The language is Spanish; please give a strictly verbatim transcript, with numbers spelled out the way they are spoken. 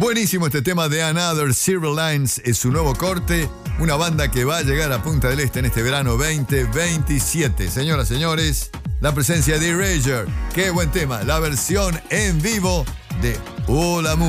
Buenísimo este tema de Another Silver Lines, es su nuevo corte, una banda que va a llegar a Punta del Este en este verano veinte veintisiete. Señoras, señores, la presencia de Erasure, qué buen tema, la versión en vivo de Hola Mu.